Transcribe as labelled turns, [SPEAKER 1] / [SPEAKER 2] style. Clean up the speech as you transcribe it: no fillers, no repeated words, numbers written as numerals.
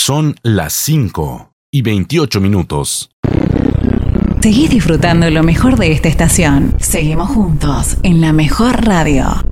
[SPEAKER 1] Son las 5:28.
[SPEAKER 2] Seguís disfrutando lo mejor de esta estación. Seguimos juntos en la mejor radio.